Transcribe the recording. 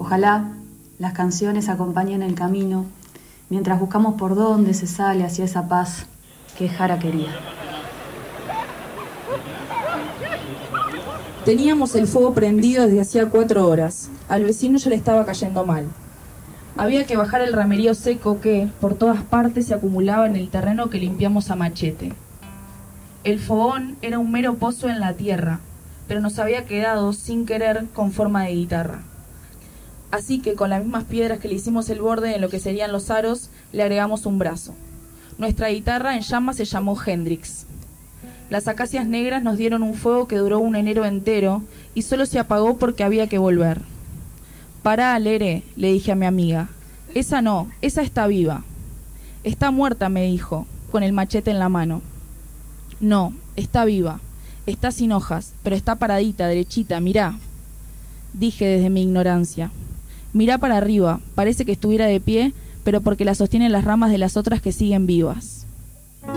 Ojalá las canciones acompañen el camino mientras buscamos por dónde se sale hacia esa paz que Jara quería. Teníamos el fuego prendido desde hacía 4 horas. Al vecino ya le estaba cayendo mal. Había que bajar el ramerío seco que, por todas partes, se acumulaba en el terreno que limpiamos a machete. El fogón era un mero pozo en la tierra, pero nos había quedado, sin querer, con forma de guitarra. Así que con las mismas piedras que le hicimos el borde en lo que serían los aros, le agregamos un brazo. Nuestra guitarra en llamas se llamó Hendrix. Las acacias negras nos dieron un fuego que duró un enero entero y solo se apagó porque había que volver. «Pará, Lere», le dije a mi amiga. «Esa no, esa está viva». «Está muerta», me dijo, con el machete en la mano. «No, está viva. Está sin hojas, pero está paradita, derechita, mirá», dije desde mi ignorancia. «Mirá para arriba, parece que estuviera de pie, pero porque la sostienen las ramas de las otras que siguen vivas».